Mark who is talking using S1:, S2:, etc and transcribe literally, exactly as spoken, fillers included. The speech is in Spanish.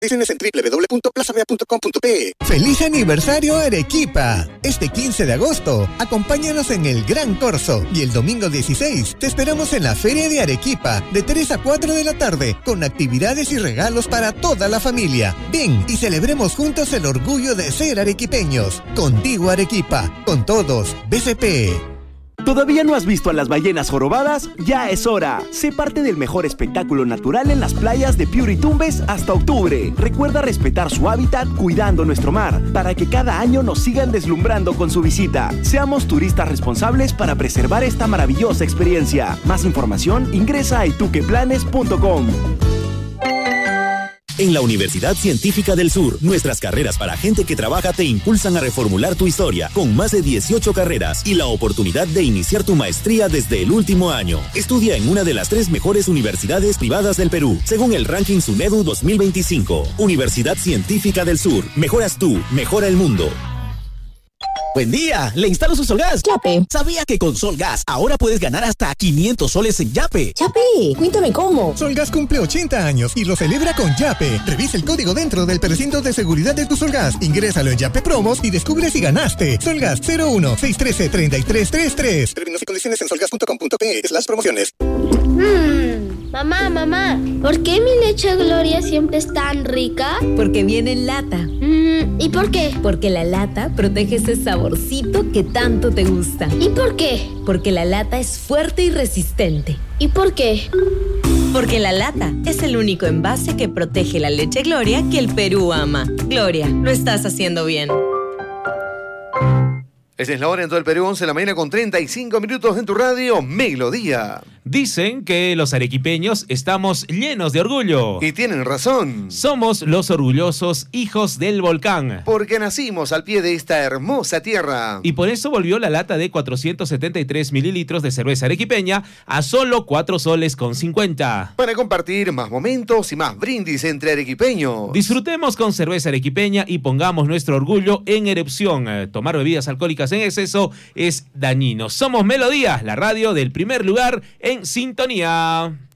S1: Condiciones en doble u doble u doble u punto plaza vea punto com punto pe.
S2: ¡Feliz aniversario Arequipa! Este quince de agosto, acompáñanos en el Gran Corso y el domingo dieciséis te esperamos en la Feria de Arequipa de tres a cuatro de la tarde con actividades y regalos para toda la familia. Ven y celebremos juntos el orgullo de ser arequipeños. Contigo Arequipa, con todos, B C P.
S3: ¿Todavía no has visto a las ballenas jorobadas? Ya es hora. Sé parte del mejor espectáculo natural en las playas de Piura y Tumbes hasta octubre. Recuerda respetar su hábitat cuidando nuestro mar, para que cada año nos sigan deslumbrando con su visita. Seamos turistas responsables para preservar esta maravillosa experiencia. Más información, ingresa a ituqueplanes punto com.
S4: En la Universidad Científica del Sur, nuestras carreras para gente que trabaja te impulsan a reformular tu historia, con más de dieciocho carreras y la oportunidad de iniciar tu maestría desde el último año. Estudia en una de las tres mejores universidades privadas del Perú, según el ranking SUNEDU dos mil veinticinco. Universidad Científica del Sur. Mejoras tú, mejora el mundo.
S5: Buen día, le instalo su Solgas.
S6: Yape.
S5: ¿Sabía que con Solgas ahora puedes ganar hasta quinientos soles en Yape?
S6: Yape, cuéntame cómo.
S2: Solgas cumple ochenta años y lo celebra con Yape. Revisa el código dentro del precinto de seguridad de tu Solgas. Ingrésalo en Yape Promos y descubre si ganaste. Solgas cero uno seis uno tres tres tres tres tres.
S1: Términos y condiciones en solgas punto com punto pe slash promociones.
S7: Mmm, mamá, mamá, ¿por qué mi leche Gloria siempre es tan rica?
S8: Porque viene en lata.
S7: Mm, ¿y por qué?
S8: Porque la lata protege ese saborcito que tanto te gusta.
S7: ¿Y por qué?
S8: Porque la lata es fuerte y resistente.
S7: ¿Y por qué?
S8: Porque la lata es el único envase que protege la leche Gloria que el Perú ama. Gloria, lo estás haciendo bien.
S9: Esa es la hora en todo el Perú, once de la mañana con treinta y cinco minutos en tu radio, Melodía.
S10: Dicen que los arequipeños estamos llenos de orgullo.
S9: Y tienen razón.
S10: Somos los orgullosos hijos del volcán.
S9: Porque nacimos al pie de esta hermosa tierra.
S10: Y por eso volvió la lata de cuatrocientos setenta y tres mililitros de cerveza arequipeña a solo cuatro soles con cincuenta.
S9: Para compartir más momentos y más brindis entre arequipeños.
S10: Disfrutemos con cerveza arequipeña y pongamos nuestro orgullo en erupción. Eh, tomar bebidas alcohólicas en exceso es dañino. Somos Melodía, la radio del primer lugar en sintonía.